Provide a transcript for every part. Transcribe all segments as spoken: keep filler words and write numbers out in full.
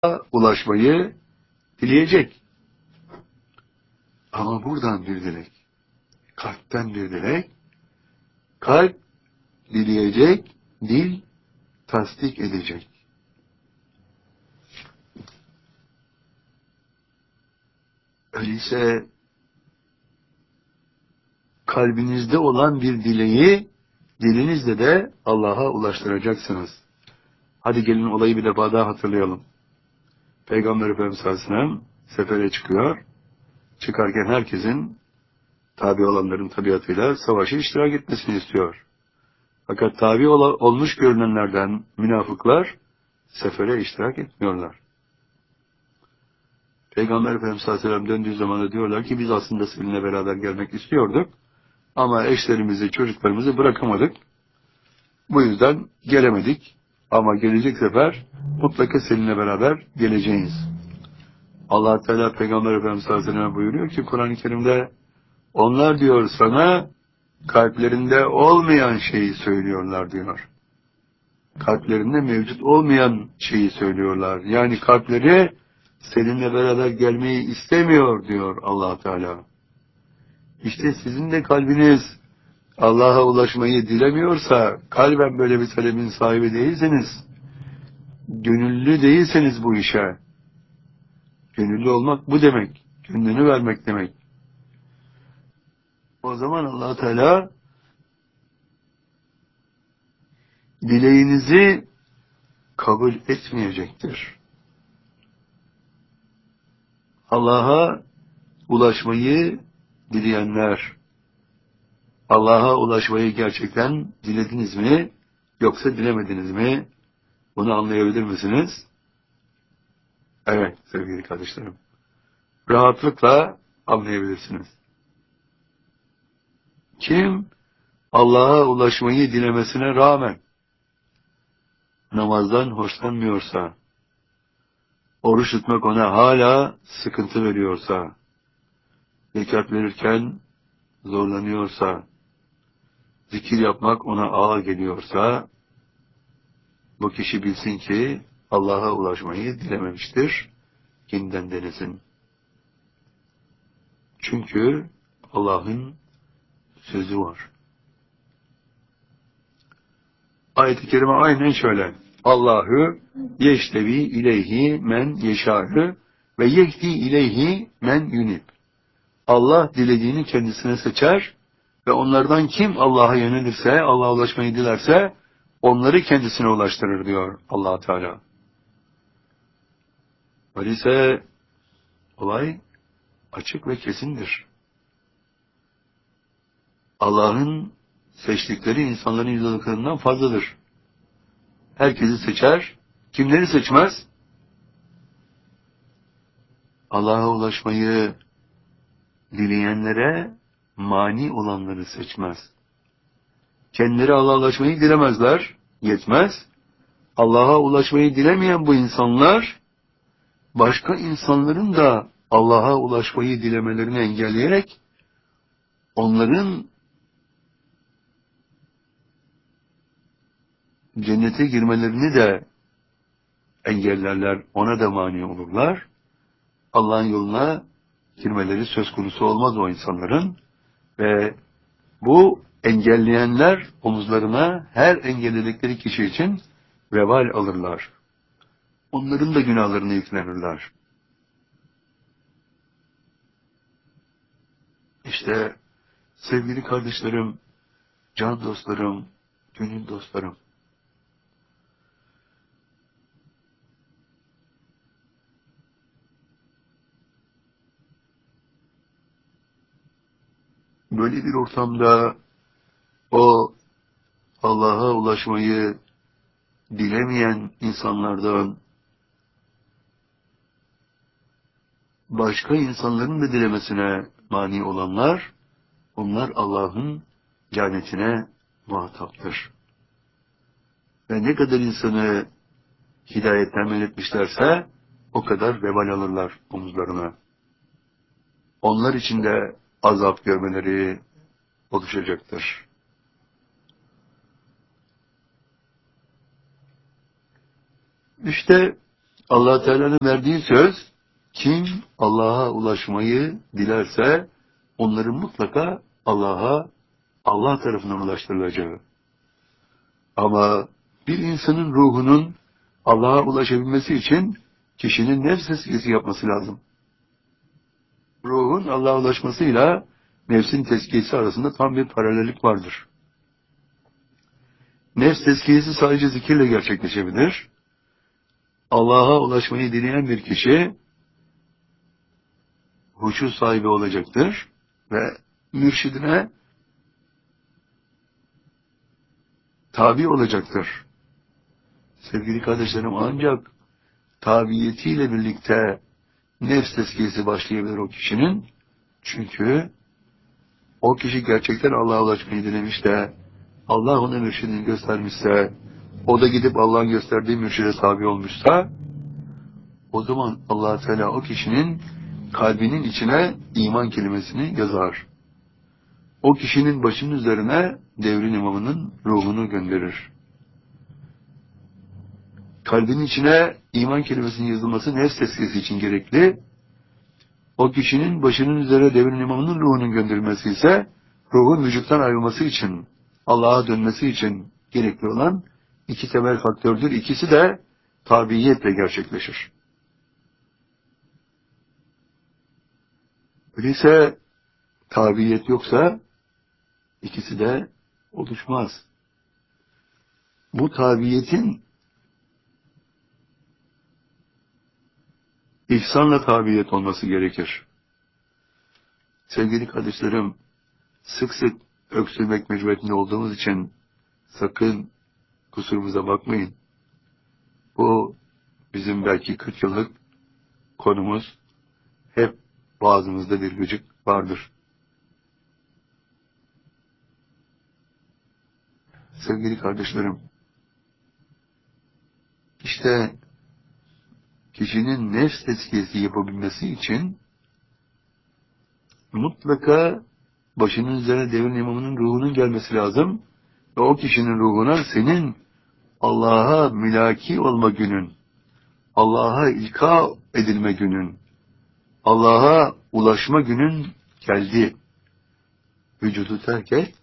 ulaşmayı dileyecek. Ama buradan bir dilek, kalpten bir dilek, kalp dileyecek, dil tasdik edecek. Öyleyse kalbinizde olan bir dileği dilinizle de Allah'a ulaştıracaksınız. Hadi gelin olayı bir defa daha hatırlayalım. Peygamber Efendimiz sallallahu aleyhi ve sellem sefere çıkıyor. Çıkarken herkesin tabi olanların tabiatıyla savaşa iştirak etmesini istiyor. Fakat tabi ol olmuş görünenlerden münafıklar sefere iştirak etmiyorlar. Peygamber Efendimiz sallallahu aleyhi ve sellem döndüğü zaman da diyorlar ki biz aslında seninle beraber gelmek istiyorduk ama eşlerimizi, çocuklarımızı bırakamadık. Bu yüzden gelemedik ama gelecek sefer mutlaka seninle beraber geleceğiz. Allah Teala Peygamber Efendimiz sallallahu aleyhi ve sellem buyuruyor ki Kur'an-ı Kerim'de onlar diyor sana kalplerinde olmayan şeyi söylüyorlar diyor. Kalplerinde mevcut olmayan şeyi söylüyorlar. Yani kalpleri seninle beraber gelmeyi istemiyor diyor Allah Teala. İşte sizin de kalbiniz Allah'a ulaşmayı dilemiyorsa, kalben böyle bir talebin sahibi değilseniz, gönüllü değilseniz bu işe, gönüllü olmak bu demek, gönlünü vermek demek. O zaman Allah Teala dileğinizi kabul etmeyecektir. Allah'a ulaşmayı dileyenler, Allah'a ulaşmayı gerçekten dilediniz mi, yoksa dilemediniz mi? Bunu anlayabilir misiniz? Evet sevgili kardeşlerim. Rahatlıkla anlayabilirsiniz. Kim Allah'a ulaşmayı dilemesine rağmen namazdan hoşlanmıyorsa, oruç tutmak ona hala sıkıntı veriyorsa, zekat verirken zorlanıyorsa, zikir yapmak ona ağır geliyorsa, bu kişi bilsin ki Allah'a ulaşmayı dilememiştir, yeniden denesin. Çünkü Allah'ın sözü var. Ayet-i kerime aynen şöyle. Allahu yeştevi ileyhi men yeşâhü ve yehdi ileyhi men yunib. Allah dilediğini kendisine seçer ve onlardan kim Allah'a yönelirse, Allah'a ulaşmayı dilerse onları kendisine ulaştırır diyor Allah Teala. Öyleyse olay açık ve kesindir. Allah'ın seçtikleri insanların yüzdeliklerinden fazladır. Herkesi seçer. Kimleri seçmez? Allah'a ulaşmayı dileyenlere mani olanları seçmez. Kendileri Allah'a ulaşmayı dilemezler. Yetmez. Allah'a ulaşmayı dilemeyen bu insanlar başka insanların da Allah'a ulaşmayı dilemelerini engelleyerek onların cennete girmelerini de engellerler, ona da mani olurlar. Allah'ın yoluna girmeleri söz konusu olmaz o insanların ve bu engelleyenler omuzlarına her engelledikleri kişi için vebal alırlar. Onların da günahlarını yüklenirler. İşte sevgili kardeşlerim, can dostlarım, gönül dostlarım, böyle bir ortamda o Allah'a ulaşmayı dilemeyen insanlardan başka insanların da dilemesine mani olanlar, onlar Allah'ın lanetine muhataptır. Ve ne kadar insanı hidayetten men etmişlerse o kadar vebal alırlar omuzlarına. Onlar için de azap görmeleri oluşacaktır. İşte Allah Teala'nın verdiği söz, kim Allah'a ulaşmayı dilerse onların mutlaka Allah'a, Allah tarafından ulaştırılacağı. Ama bir insanın ruhunun Allah'a ulaşabilmesi için kişinin nefs tezkiyesi yapması lazım. Ruhun Allah'a ulaşmasıyla nefsin tezkiyesi arasında tam bir paralellik vardır. Nefs tezkiyesi sadece zikirle gerçekleşebilir. Allah'a ulaşmayı dileyen bir kişi huşu sahibi olacaktır ve mürşidine tabi olacaktır. Sevgili kardeşlerim, ancak tabiyetiyle birlikte nefs tezkiyesi başlayabilir o kişinin. Çünkü o kişi gerçekten Allah'a ulaşmayı dilemiş de Allah ona mürşidini göstermişse, o da gidip Allah'ın gösterdiği mürşide tabi olmuşsa, o zaman Allah Teala o kişinin kalbinin içine iman kelimesini yazar. O kişinin başının üzerine devrin imamının ruhunu gönderir. Kalbinin içine iman kelimesinin yazılması nefs tezkiyesi için gerekli. O kişinin başının üzerine devrin imamının ruhunun gönderilmesi ise ruhun vücuttan ayrılması için, Allah'a dönmesi için gerekli olan iki temel faktördür. İkisi de tabiiyetle gerçekleşir. Öyleyse tabiyet yoksa ikisi de oluşmaz. Bu tabiyetin ihsanla tabiyet olması gerekir. Sevgili kardeşlerim, sık sık öksürmek mecburiyetinde olduğumuz için sakın kusurumuza bakmayın. Bu bizim belki kırk yıllık konumuz. Hep boğazımızda bir gıcık vardır. Sevgili kardeşlerim, işte kişinin nefs tezkiyesi yapabilmesi için mutlaka başının üzerine devrin imamının ruhunun gelmesi lazım ve o kişinin ruhuna senin Allah'a mülaki olma günün, Allah'a ilka edilme günün, Allah'a ulaşma günün geldi. Vücudu terk et,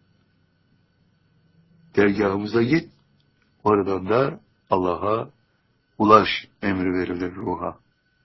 dergahımıza git, oradan da Allah'a ulaş emri verilir ruha.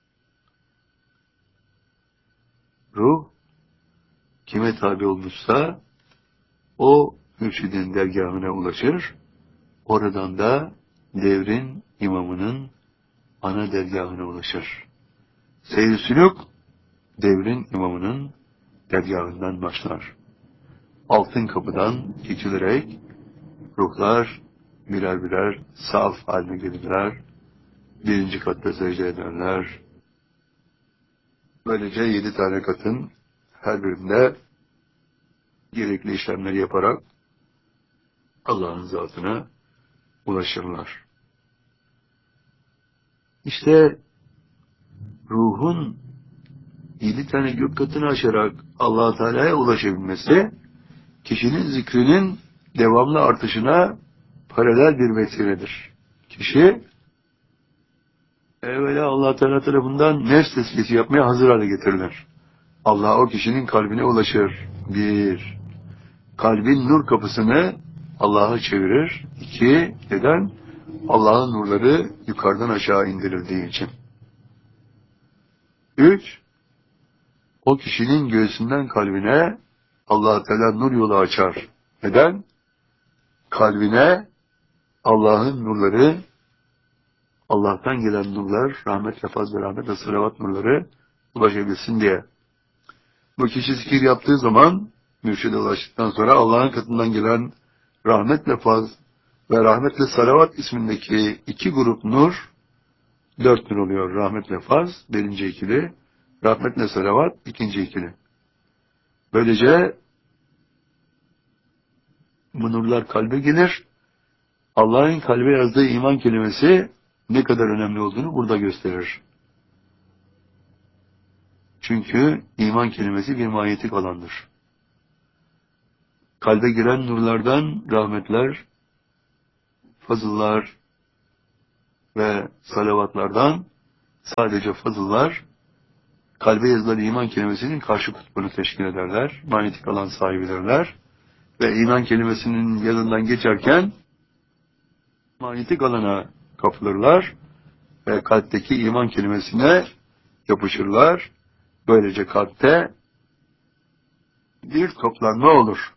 Ruh kime tabi olmuşsa o mürşidin dergahına ulaşır, oradan da devrin imamının ana dergahına ulaşır. Seyr-i sülûk devrin imamının dergahından başlar. Altın kapıdan geçilerek ruhlar birer birer saf haline gelirler. Birinci katta secde ederler. Böylece yedi tane katın her birinde gerekli işlemleri yaparak Allah'ın zatına ulaşırlar. İşte ruhun yedi tane gök katını aşarak Allah-u Teala'ya ulaşabilmesi, kişinin zikrinin devamlı artışına paralel bir vesiledir. Kişi evvela Allah Teala tarafından nefs tezkiyesi yapmaya hazır hale getirilir. Allah o kişinin kalbine ulaşır. Bir, kalbin nur kapısını Allah'a çevirir. İki, neden? Allah'ın nurları yukarıdan aşağı indirildiği için. Üç, o kişinin göğsünden kalbine Allah Teala nur yolu açar. Neden? Kalbine Allah'ın nurları, Allah'tan gelen nurlar, rahmetle, fazla rahmet ve salavat nurları ulaşabilsin diye. Bu kişi zikir yaptığı zaman, mürşide ulaştıktan sonra Allah'ın katından gelen rahmetle faz ve rahmetle salavat ismindeki iki grup nur, dört nur oluyor. Rahmetle faz, birinci ikili, rahmetle salavat, ikinci ikili. Böylece bu nurlar kalbe gelir. Allah'ın kalbe yazdığı iman kelimesi ne kadar önemli olduğunu burada gösterir. Çünkü iman kelimesi bir manyetik alandır. Kalbe giren nurlardan rahmetler, fazıllar ve salavatlardan sadece fazıllar kalbe yazılan iman kelimesinin karşı kutbunu teşkil ederler. Manyetik alan sahibidirler. Ve iman kelimesinin yanından geçerken manyetik alana kapılırlar ve kalpteki iman kelimesine yapışırlar. Böylece kalpte bir toplanma olur.